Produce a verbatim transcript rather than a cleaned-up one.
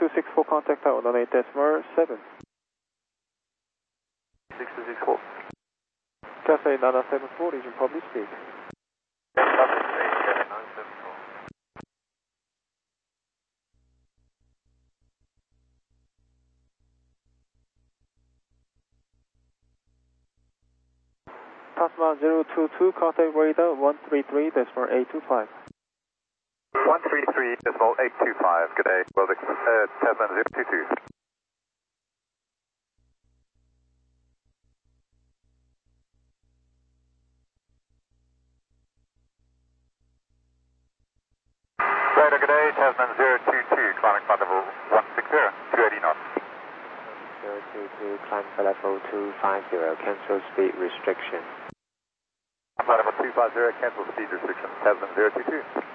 two six four, contact tower one eight decimal seven. six two six four. Cathay nine seven four, region public speed. Tasman zero two two, contact radar one three three decimal eight two five. one three three decimal eight two five, good day, well, uh, Tasman zero two two. Radar, good day, Tasman zero two two, climbing flight level one six zero, two eighty knots. zero two two, climb for level two five zero, cancel speed restriction. Flight level two five zero, cancel speed restriction, Tasman zero two two.